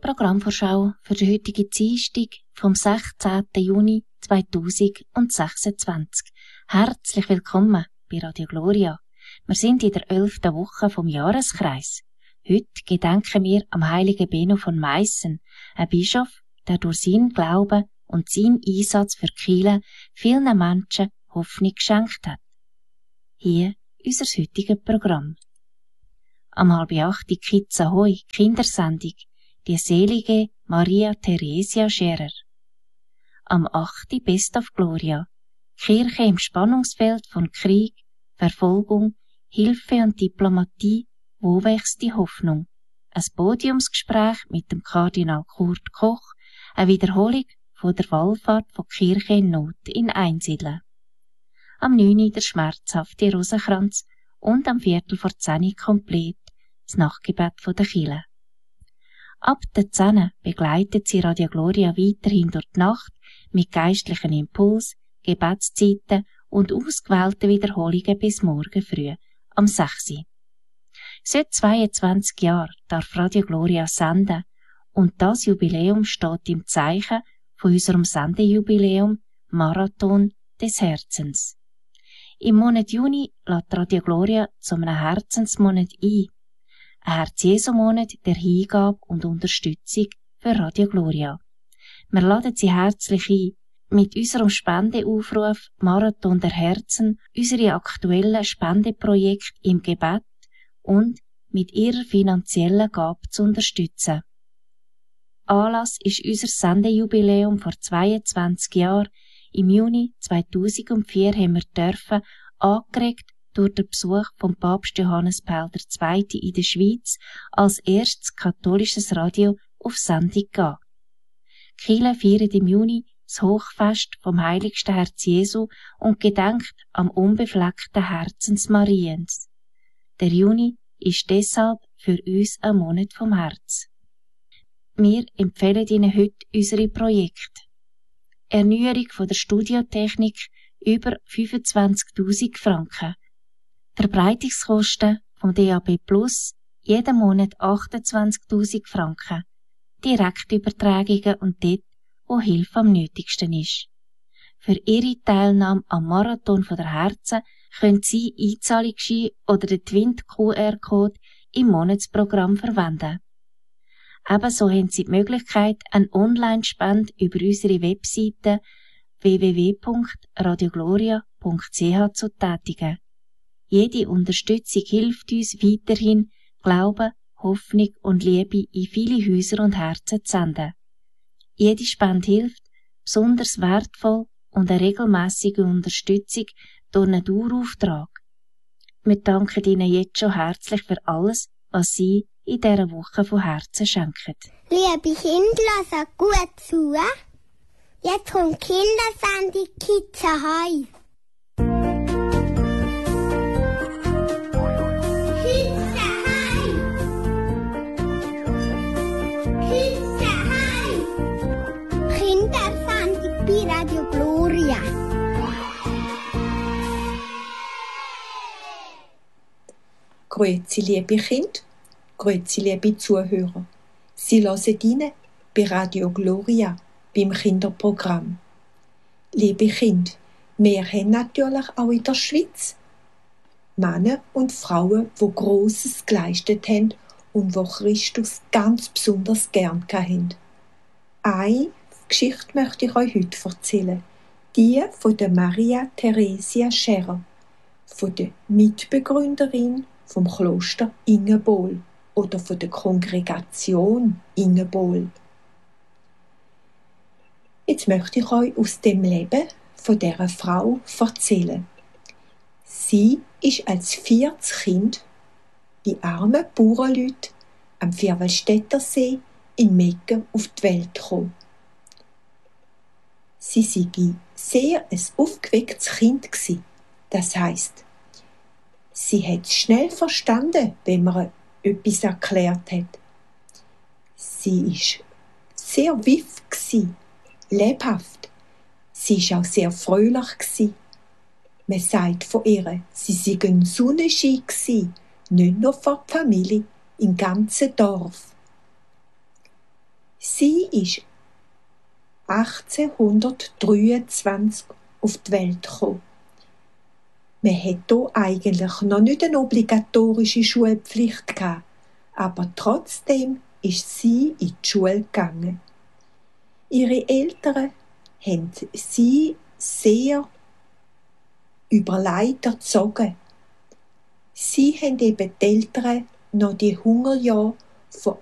Programmvorschau für die heutige Dienstag vom 16. Juni 2026. Herzlich willkommen bei Radio Gloria. Wir sind in der 11. Woche vom Jahreskreis. Heute gedenken wir am heiligen Benno von Meißen, ein Bischof, der durch seinen Glauben und seinen Einsatz für die Kirche vielen Menschen Hoffnung geschenkt hat. Hier unser heutiges Programm. Am 7:30 die Kids Ahoi, Kindersendung, die selige Maria Theresia Scherer. Am 8. Best of Gloria, Kirche im Spannungsfeld von Krieg, Verfolgung, Hilfe und Diplomatie, wo wächst die Hoffnung? Ein Podiumsgespräch mit dem Kardinal Kurt Koch, eine Wiederholung von der Wallfahrt von Kirche in Not in Einsiedeln. Am 9. der schmerzhafte Rosenkranz und am 9:15 komplett das Nachtgebet von der Kirche. Ab der 10 begleitet sie Radio Gloria weiterhin durch die Nacht mit geistlichen Impuls, Gebetszeiten und ausgewählten Wiederholungen bis morgen früh am 6. Seit 22 Jahren darf Radio Gloria senden und das Jubiläum steht im Zeichen von unserem Sendejubiläum Marathon des Herzens. Im Monat Juni lädt Radio Gloria zu einem Herzensmonat ein. Ein Herz-Jesu-Monat der Hingabe und Unterstützung für Radio Gloria. Wir laden Sie herzlich ein, mit unserem Spendeaufruf Marathon der Herzen unsere aktuellen Spendeprojekte im Gebet und mit Ihrer finanziellen Gabe zu unterstützen. Anlass ist unser Sendejubiläum vor 22 Jahren. Im Juni 2004 haben wir dürfen, angeregt durch den Besuch von Papst Johannes Paul II. In der Schweiz, als erstes katholisches Radio auf Sendung gehen. Die Kirche feiert im Juni das Hochfest vom heiligsten Herz Jesu und gedenkt am unbefleckten Herzens Mariens. Der Juni ist deshalb für uns ein Monat vom Herz. Wir empfehlen Ihnen heute unsere Projekte. Erneuerung von der Studiotechnik über 25.000 Franken. Verbreitungskosten vom DAB Plus jeden Monat 28.000 Franken. Direktübertragungen und dort, wo Hilfe am nötigsten ist. Für Ihre Teilnahme am Marathon der Herzen können Sie Einzahlungsschein oder den Twint-QR-Code im Monatsprogramm verwenden. Ebenso haben Sie die Möglichkeit, eine Online-Spende über unsere Webseite www.radiogloria.ch zu tätigen. Jede Unterstützung hilft uns weiterhin, Glauben, Hoffnung und Liebe in viele Häuser und Herzen zu senden. Jede Spende hilft, besonders wertvoll und eine regelmäßige Unterstützung durch einen Dauerauftrag. Wir danken Ihnen jetzt schon herzlich für alles, was Sie in dieser Woche von Herzen schenken. Liebe Kinder, lasst gut zu. Jetzt kommt Kindersendung Kids Ahoi. Kids Ahoi. Kids Ahoi. Kindersendung bei Radio Gloria. Grüezi, liebe Kinder. Grüezi, liebe Zuhörer. Sie hören rein bei Radio Gloria, beim Kinderprogramm. Liebe Kinder, wir haben natürlich auch in der Schweiz Männer und Frauen, die Grosses geleistet haben und die Christus ganz besonders gern haben. Eine Geschichte möchte ich euch heute erzählen. Die von der Maria Theresia Scherer, von der Mitbegründerin vom Kloster Ingebol oder von der Kongregation Ingebol. Jetzt möchte ich euch aus dem Leben von dieser Frau erzählen. Sie ist als 4. Kind bei armen Bauernleuten am Vierwaldstätter See in Meggen auf die Welt gekommen. Sie sei sehr ein aufgewecktes Kind gsi. Das heisst, sie hat es schnell verstanden, wenn man etwas erklärt hat. Sie war sehr vif, lebhaft. Sie war auch sehr fröhlich. Man sagt von ihr, sie sei ein Sonnenschein gsi, nicht nur für die Familie, im ganzen Dorf. Sie ist 1823 auf die Welt gekommen. Man hatte hier eigentlich noch nicht eine obligatorische Schulpflicht gehabt, aber trotzdem ist sie in die Schule gegangen. Ihre Eltern haben sie sehr überlegt erzogen. Sie haben eben die Eltern noch die Hungerjahre von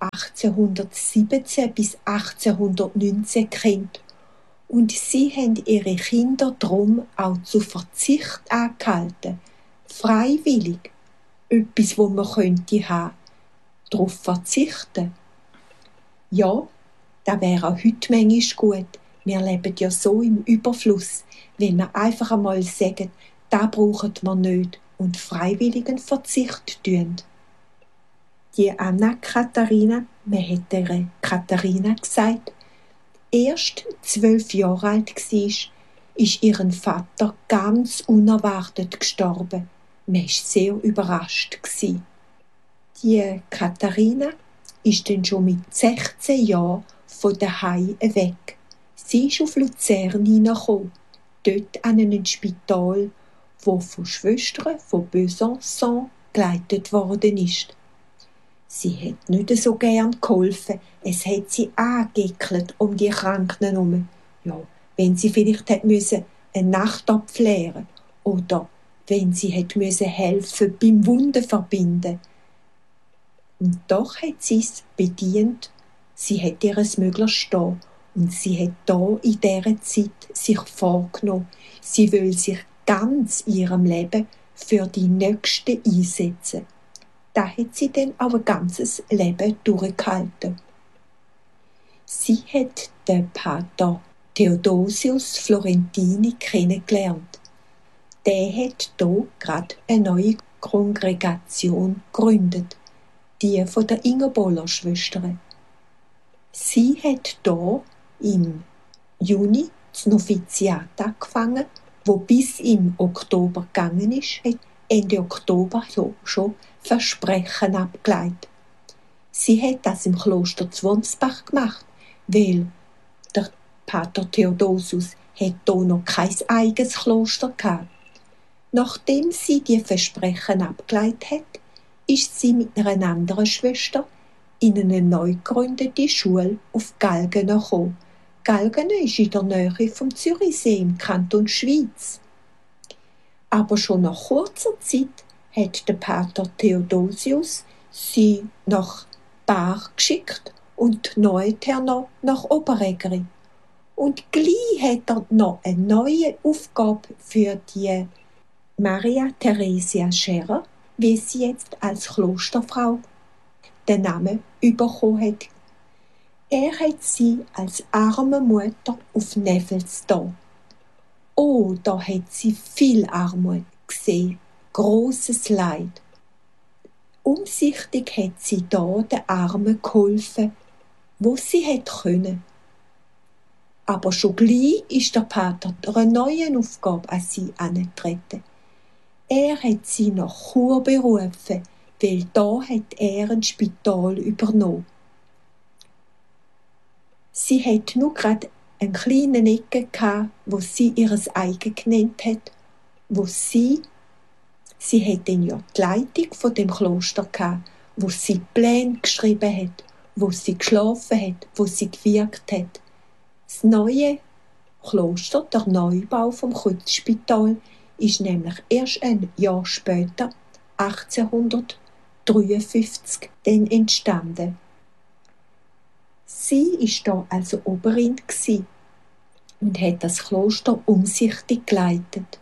1817 bis 1819 kennt und sie haben ihre Kinder darum auch zu Verzicht angehalten. Freiwillig. Etwas, wo man könnte haben. Darauf verzichten. Ja, das wäre auch heute manchmal gut. Wir leben ja so im Überfluss, wenn wir einfach einmal sagen, das brauchen wir nicht und freiwilligen Verzicht tun. Die Anna Katharina, man hat ihr Katharina gesagt, erst 12 Jahre alt war, ist ihren Vater ganz unerwartet gestorben. Man war sehr überrascht. Die Katharina ist dann schon mit 16 Jahren von daheim weg. Sie ist auf Luzern hineingekommen, dort an einem Spital, wo von Schwestern von Besançon geleitet worden ist. Sie hat nicht so gern geholfen, es hat sie angeekelt um die Kranken herum. Ja, wenn sie vielleicht hätte müssen eine Nacht abklären oder wenn sie hätte müssen helfen beim Wunden verbinden. Und doch hat sie es bedient. Sie hat ihres Möglichst da und sie hat da in dieser Zeit sich vorgenommen, sie will sich ganz in ihrem Leben für die Nächsten einsetzen. Da hat sie dann auch ein ganzes Leben durchgehalten. Sie hat den Pater Theodosius Florentini kennengelernt. Der hat hier gerade eine neue Kongregation gegründet, die von der Ingerboller Schwestern. Sie hat hier im Juni das Noviziat angefangen, wo bis im Oktober gegangen ist, hat Ende Oktober schon Versprechen abgeleitet. Sie hat das im Kloster Zwonsbach gemacht, weil der Pater Theodosius hat hier noch kein eigenes Kloster gehabt. Nachdem sie die Versprechen abgeleitet hat, ist sie mit einer anderen Schwester in eine neu gegründete Schule auf Galgenen gekommen. Galgenen ist in der Nähe vom Zürichsee im Kanton Schwyz. Aber schon nach kurzer Zeit hat der Pater Theodosius sie nach Bar geschickt und nachher noch nach Oberägeri. Und gleich hat er noch eine neue Aufgabe für die Maria Theresia Scherer, wie sie jetzt als Klosterfrau den Namen bekommen hat. Er hat sie als arme Mutter auf Neffels da. Oh, da hat sie viel Armut gesehen, grosses Leid. Umsichtig hat sie da den Armen geholfen, wo sie hätte können. Aber schon gleich ist der Pater eine neue Aufgabe an sie herangetreten. Er hat sie nach Chur berufen, weil da hat er ein Spital übernommen. Sie hat nur gerade eine kleine Ecke gehabt, wo sie ihres eigen genannt hat, wo sie hat dann ja die Leitung von dem Kloster gehabt, wo sie Pläne geschrieben hat, wo sie geschlafen hat, wo sie gewirkt hat. Das neue Kloster, der Neubau vom Kreuzspital, ist nämlich erst ein Jahr später, 1853, dann entstanden. Sie war da also Oberin und hat das Kloster umsichtig geleitet.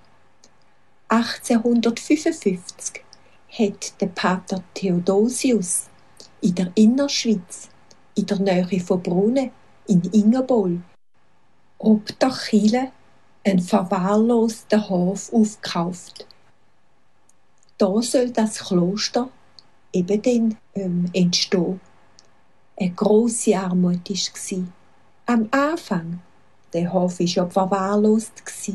1855 hat der Pater Theodosius in der Innerschweiz, in der Nähe von Brunnen, in Ingerbol, ob der Chile einen verwahrlosten Hof aufgekauft. Da soll das Kloster eben dann entstehen. Eine grosse Armut war. Am Anfang, der Hof war ja verwahrlost.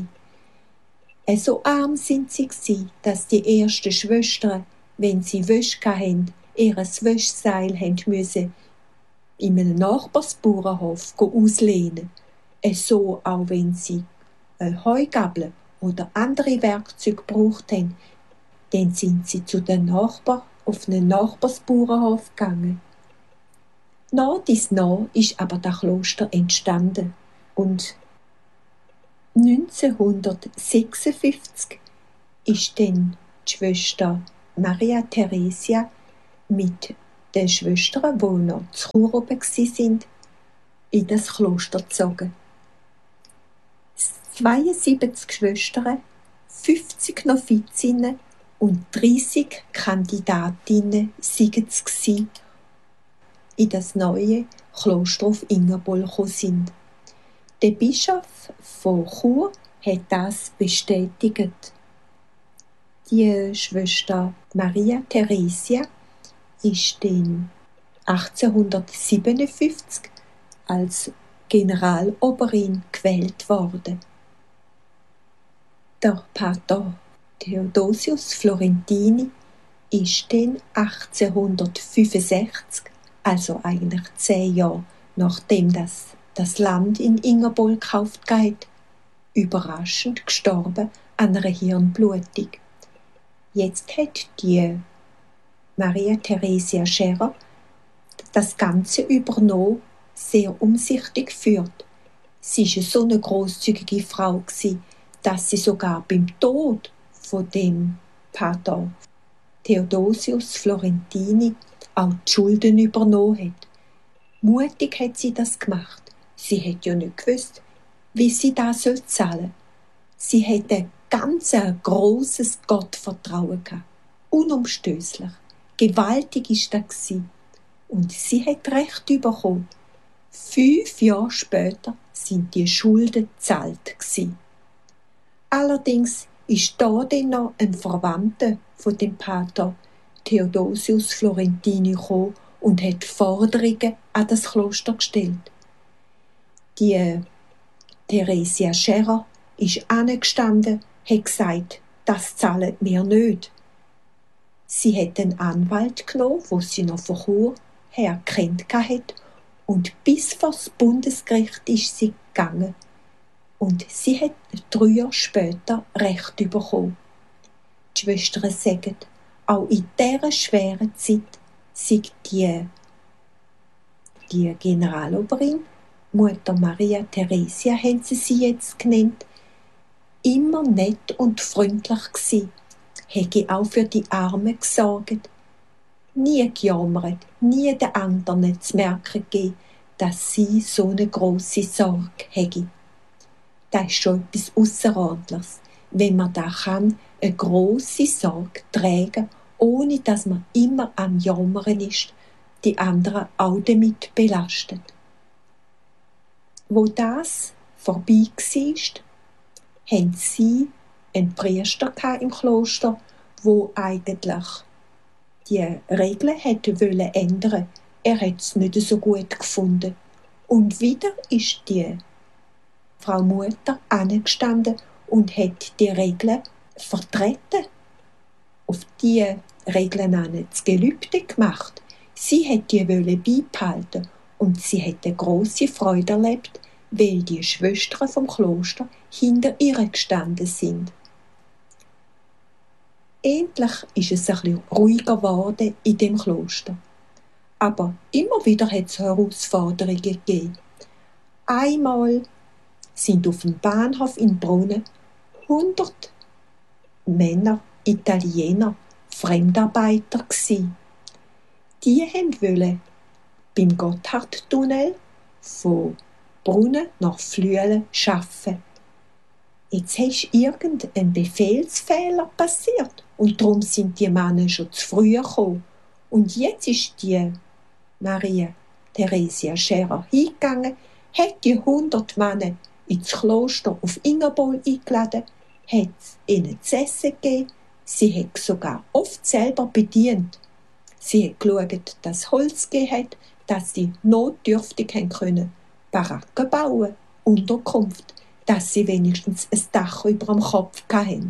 So arm sind sie, dass die ersten Schwestern, wenn sie Wäsche hatten, ihr Wäschseil mussten in einem Nachbarsbauernhof auslehnen. So auch wenn sie Heugabel oder andere Werkzeuge gebraucht haben, dann sind sie zu den Nachbarn auf einen Nachbarsbauernhof gegangen. Nach dies nach ist aber das Kloster entstanden und 1956 ist dann die Schwester Maria Theresia mit den Schwestern, die noch zu Chur oben waren, in das Kloster gezogen. 72 Schwestern, 50 Novizinnen und 30 Kandidatinnen waren es, in das neue Kloster auf Ingerbol gekommen sind. Der Bischof von Chur hat das bestätigt. Die Schwester Maria Theresia ist dann 1857 als Generaloberin gewählt worden. Der Pater Theodosius Florentini ist dann 1865, also eigentlich 10 Jahre nachdem das Land in Ingerbol gekauft hat, überraschend gestorben an einer Hirnblutung. Jetzt hat die Maria Theresia Scherer das Ganze übernommen, sehr umsichtig geführt. Sie war so eine grosszügige Frau, dass sie sogar beim Tod von dem Pater Theodosius Florentini auch die Schulden übernommen hat. Mutig hat sie das gemacht. Sie hat ja nicht gewusst, wie sie das zahlen soll. Sie hatte ein ganz grosses Gottvertrauen gehabt. Unumstößlich. Gewaltig war das. Und sie hat Recht bekommen. 5 Jahre später sind die Schulden gezahlt. Allerdings ist da dann noch ein Verwandter von dem Pater Theodosius Florentini gekommen und hat Forderungen an das Kloster gestellt. Die Theresia Scherer ist angestanden, hat gesagt, das zahlen wir nicht. Sie hat einen Anwalt genommen, den sie noch von Chur her gekannt hat, und bis vor das Bundesgericht ist sie gegangen. Und sie hat 3 Jahre später Recht bekommen. Die Schwestern sagen, auch in dieser schweren Zeit sei die Generaloberin, Mutter Maria Theresia, haben sie jetzt genannt, immer nett und freundlich gsi, hätte auch für die Armen gesorgt, nie gejammert, nie den anderen zu merken gegeben, dass sie so eine grosse Sorge hätte. Das ist schon etwas Ausserordentliches, wenn man da kann, eine grosse Sorge tragen, ohne dass man immer am Jammern ist, die anderen auch damit belastet. Wo das vorbei war, haben sie einen Priester im Kloster, wo eigentlich die Regeln hätte ändern. Er hat es nicht so gut gefunden. Und wieder ist die Frau Mutter angestanden und hat die Regeln vertreten. Auf diese Regeln an das Gelübde gemacht. Sie hat die beibehalten und sie hat eine grosse Freude erlebt, weil die Schwestern vom Kloster hinter ihr gestanden sind. Endlich ist es ein bisschen ruhiger geworden in dem Kloster. Aber immer wieder hat es Herausforderungen gegeben. Einmal sind auf dem Bahnhof in Brunnen 100 Männer, Italiener, Fremdarbeiter gsi. Die wollten beim Gotthardtunnel von Brunnen nach Flüelen arbeiten. Jetzt ist irgendein Befehlsfehler passiert und darum sind die Männer schon zu früh gekommen. Und jetzt ist die Maria Theresia Scherer hingegangen, hat die 100 Männer ins Kloster auf Ingerbol eingeladen, hat ihnen zu essen gegeben, sie hat sogar oft selber bedient. Sie hat geschaut, dass Holz gegeben hat, dass sie notdürftig können Baracken bauen, Unterkunft, dass sie wenigstens ein Dach über dem Kopf hatten.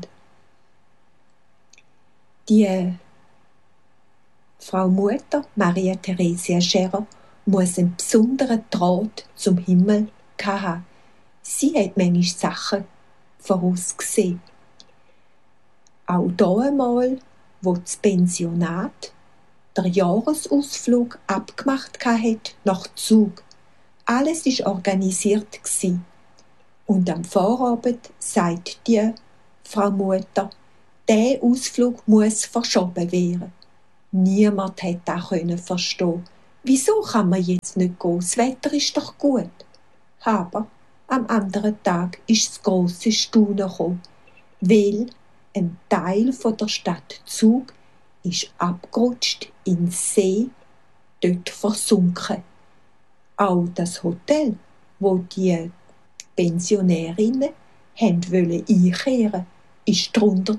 Die Frau Mutter, Maria Theresia Scherer, muss einen besonderen Draht zum Himmel haben. Sie hat manchmal Sachen vorausgesehen. Auch da einmal, wo das Pensionat der Jahresausflug abgemacht hat nach Zug. Alles war organisiert. Und am Vorabend sagt die Frau Mutter, der Ausflug muss verschoben werden. Niemand hat das verstehen. Wieso kann man jetzt nicht gehen? Das Wetter ist doch gut. Aber am anderen Tag ist das grosse Staunen gekommen, weil ein Teil von der Stadt Zug ist abgerutscht in den See, dort versunken. Auch das Hotel, wo die Pensionärinnen einkehren wollten, war drunter.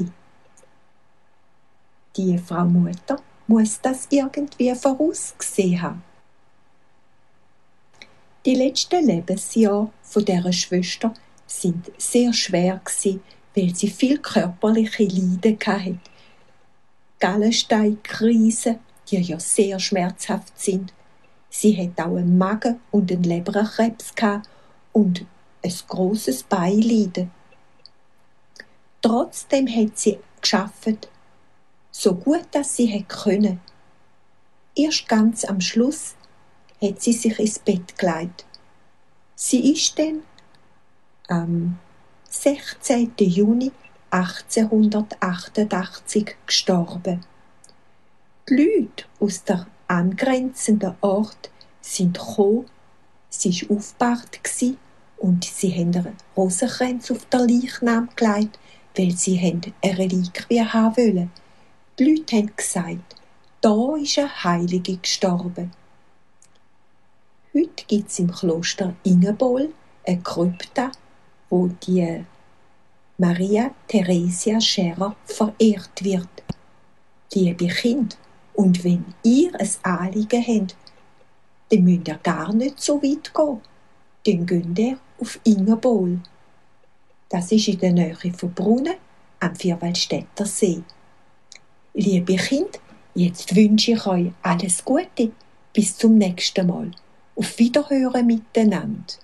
Die Frau Mutter muss das irgendwie vorausgesehen haben. Die letzten Lebensjahre von dieser Schwester sind sehr schwer gewesen, weil sie viel körperliche Leiden hatte. Gallensteinkrisen, die ja sehr schmerzhaft sind. Sie hat auch einen Magen- und einen Leberkrebs gehabt und ein grosses Beinleiden. Trotzdem hat sie geschafft, so gut dass sie konnte. Erst ganz am Schluss hat sie sich ins Bett gelegt. Sie ist dann am 16. Juni 1888 gestorben. Die Leute aus der angrenzenden Ort sind gekommen, sie war aufgebahrt und sie haben einen Rosenkranz auf der Leichnam gelegt, weil sie eine Reliquie haben wollen. Die Leute haben gesagt, da ist eine Heilige gestorben. Heute gibt es im Kloster Ingebol eine Krypta, wo die Maria Theresia Scherer verehrt wird. Liebe Kinder, und wenn ihr ein Anliegen habt, dann müsst ihr gar nicht so weit gehen. Dann geht ihr auf Ingebol. Das ist in der Nähe von Brunnen am Vierwaldstätter See. Liebe Kinder, jetzt wünsche ich euch alles Gute. Bis zum nächsten Mal. Auf Wiederhören miteinander.